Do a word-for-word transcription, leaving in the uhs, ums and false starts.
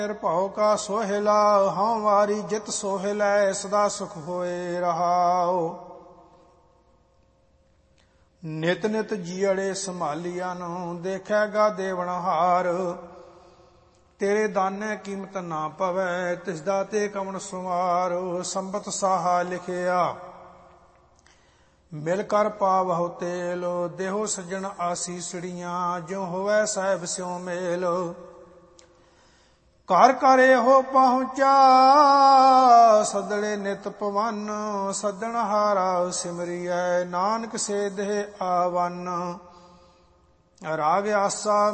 ਭਉ ਕਾ ਸੋਹਿਲਾ ਹਉ ਵਾਰੀ ਜਿਤ ਸੋਹਿਲੈ ਸਦਾ ਸੁਖ ਹੋਏ ਰਹਾਉ। ਨਿਤ ਨਿਤ ਜੀਅੜੇ ਸੰਭਾਲੀਆਂ ਨੂੰ ਦੇਖੈਗਾ ਦੇਵਨਹਾਰ। ਤੇਰੇ ਦਾਨੇ ਕੀਮਤ ਨਾ ਪਵੈ ਤਿਸਦਾ ਤੇ ਕਵਣ ਸੁਮਾਰ। ਸੰਬਤ ਸਾਹਾ ਲਿਖਿਆ ਮਿਲ ਕਰ ਪਾਵਹੁ ਤੇਲ। ਦੇਹੋ ਸੱਜਣ ਆਸੀਸੜੀਆਂ ਜਿਉ ਹੋਵੈ ਸਾਹਿਬ ਸਿਉ ਮੇਲ। ਘਰ ਘਰ ਇਹੋ ਪਹੁੰਚਾ ਸਦਲੇ ਨਿਤ ਪਵਨ। ਸੱਦਣ ਹਾਰਾ ਸਿਮਰਿਐ ਨਾਨਕ ਸੇ ਦੇਹ ਆਵਨ। ਰਾਗ ਆਸਾ